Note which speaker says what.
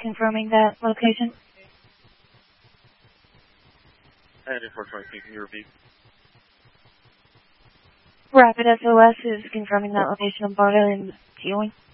Speaker 1: confirming that location.
Speaker 2: And 420, can you repeat?
Speaker 1: Rapid SOS is confirming that location of Barda and Ewing.